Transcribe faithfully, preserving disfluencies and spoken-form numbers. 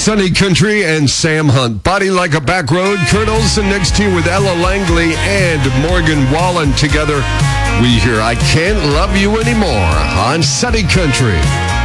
Sunny Country and Sam Hunt. Body Like a Back Road. Kurt Olsen next to you with Ella Langley and Morgan Wallen together. We hear I Can't Love You Anymore on Sunny Country.